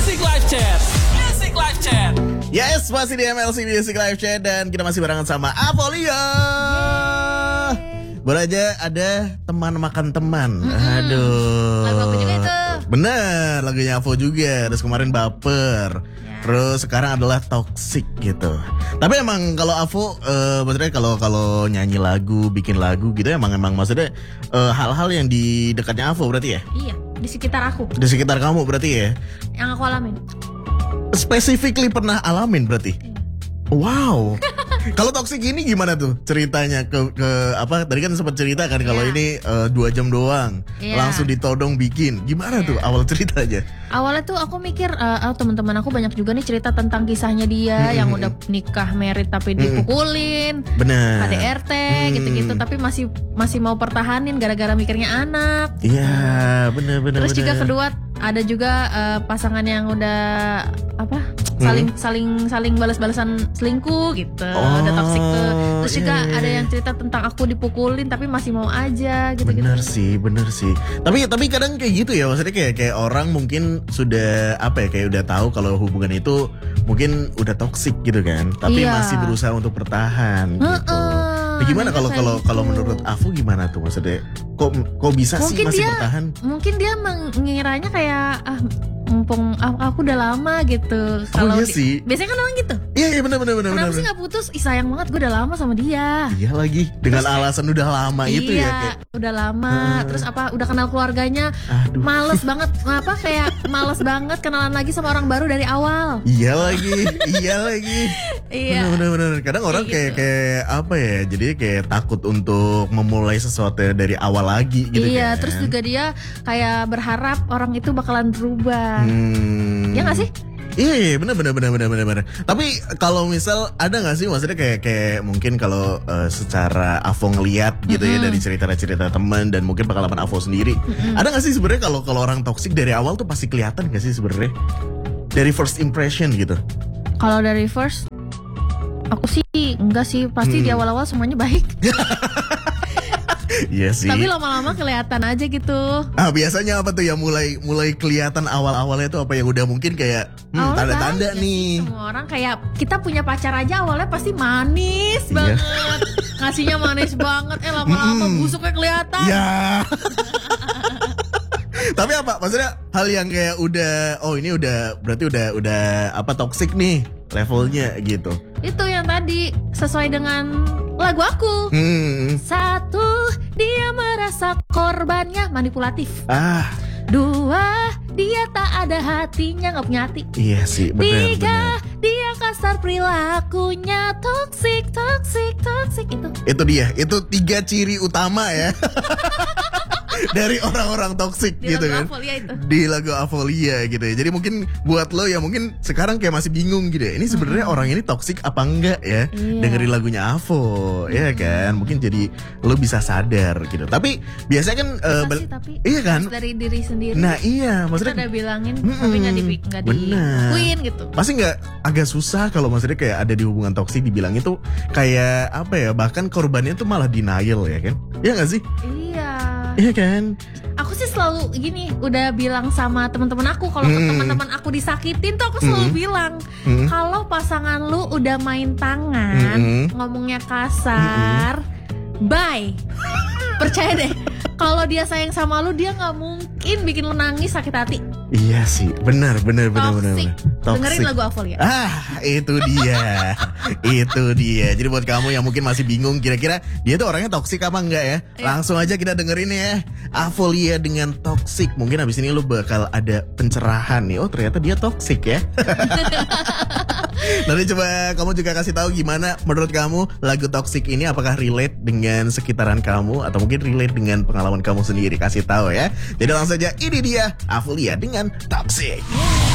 Music Live Chat. Music Live Chat. Yes, masih di MLC Music Live Chat dan kita masih barengan sama Avolia. Baru aja ada teman makan teman. Aduh. Lagu aku juga itu. Bener, lagunya Avo juga. Terus kemarin baper. Terus sekarang adalah toxic gitu. Tapi emang kalau Avo, maksudnya kalau nyanyi lagu, bikin lagu gitu, emang maksudnya hal-hal yang di dekatnya Avo berarti ya? Iya, di sekitar aku. Di sekitar kamu berarti ya? Yang aku alamin. Specifically pernah alamin berarti? Iya. Wow. Kalau toxic ini gimana tuh ceritanya ke apa? Tadi kan sempat cerita kan kalau ini 2 jam doang, langsung ditodong bikin. Gimana tuh awal ceritanya? Awalnya tuh aku mikir, teman-teman aku banyak juga nih cerita tentang kisahnya dia yang udah nikah, married tapi dipukulin, bener, KDRT gitu-gitu, tapi masih mau pertahanin gara-gara mikirnya anak. Iya, bener. Terus juga kedua ada juga pasangan yang udah saling balas-balasan selingkuh gitu, udah toxic tuh. Terus juga ada yang cerita tentang aku dipukulin tapi masih mau aja gitu-gitu. Bener sih. Tapi kadang kayak gitu ya, maksudnya kayak orang mungkin sudah kayak udah tahu kalau hubungan itu mungkin udah toxic gitu kan, tapi masih berusaha untuk bertahan gitu. Nah, gimana kalau menurut Afu gimana tuh, maksudnya kok bisa mungkin sih masih dia, bertahan? Mungkin dia mengiranya kayak mumpung aku udah lama gitu. Kalau sih. Biasanya kan orang gitu. Iya benar. Kenapa sih nggak putus? Sayang banget, gue udah lama sama dia. Iya lagi, dengan terus, alasan udah lama itu ya. Iya, udah lama. Terus udah kenal keluarganya. Aduh. Males banget, kayak males banget kenalan lagi sama orang baru dari awal. Iya lagi. Iya. Bener. Kadang orang kayak apa ya? Jadi kayak takut untuk memulai sesuatu dari awal lagi gitu. Iya, kan? Terus juga dia kayak berharap orang itu bakalan berubah. Ya nggak sih? Iya, benar. Tapi kalau misal ada nggak sih, maksudnya kayak mungkin kalau secara Avo ngeliat gitu ya dari cerita-cerita teman dan mungkin pengalaman Avo sendiri, ada nggak sih sebenarnya kalau orang toksik dari awal tuh pasti kelihatan nggak sih sebenarnya dari first impression gitu? Kalau dari first, aku sih enggak sih, pasti di awal-awal semuanya baik. Iya sih. Tapi lama-lama kelihatan aja gitu. Biasanya apa tuh yang mulai kelihatan awal-awalnya tuh apa yang udah mungkin kayak tanda-tanda nih. Semua orang kayak kita punya pacar aja awalnya pasti manis banget. Ngasihnya manis banget, lama-lama busuknya kelihatan. Ya. Tapi apa? Maksudnya hal yang kayak ini udah berarti udah toxic nih levelnya gitu. Itu yang tadi sesuai dengan lagu aku. Satu, dia merasa korbannya manipulatif. 2, dia tak ada hatinya, gak punya hati. Iya sih, benar. 3, dia kasar perilakunya, toxic itu. Itu dia, itu 3 ciri utama ya. Dari orang-orang toksik gitu kan. Di lagu Avolia gitu ya. Jadi mungkin buat lo ya mungkin sekarang kayak masih bingung gitu ya. Ini sebenarnya orang ini toksik apa enggak ya? Dengerin lagunya Avo, ya kan? Mungkin jadi lo bisa sadar gitu. Tapi biasanya kan iya kan? Dari diri sendiri. Nah iya, maksudnya kita udah bilangin tapi nggak dilakuin gitu. Pasti nggak agak susah kalau maksudnya kayak ada di hubungan toksik dibilangin tuh kayak apa ya? Bahkan korbannya tuh malah denial ya kan? Iya nggak sih? Iya kan? Aku sih selalu gini, udah bilang sama teman-teman aku kalau teman-teman aku disakitin tuh aku selalu bilang kalau pasangan lu udah main tangan, ngomongnya kasar, bye. Percaya deh, kalau dia sayang sama lu dia nggak mungkin bikin lu nangis sakit hati. Iya sih, benar. Toxic. Dengerin lagu Avolia. Itu dia. Itu dia. Jadi buat kamu yang mungkin masih bingung kira-kira dia tuh orangnya toksik apa enggak ya? Langsung aja kita dengerin ya. Avolia dengan toksik. Mungkin abis ini lu bakal ada pencerahan nih. Oh, ternyata dia toksik ya. Nanti coba kamu juga kasih tahu gimana menurut kamu lagu toksik ini, apakah relate dengan sekitaran kamu atau mungkin relate dengan pengalaman kamu sendiri. Kasih tahu ya. Jadi langsung aja, ini dia Avolia dengan toksik.